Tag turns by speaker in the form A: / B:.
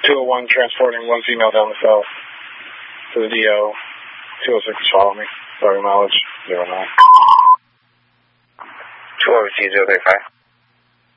A: 201 transporting one female down the south to the DO. 206 follow me. Sorry, mileage 09.
B: 206 035.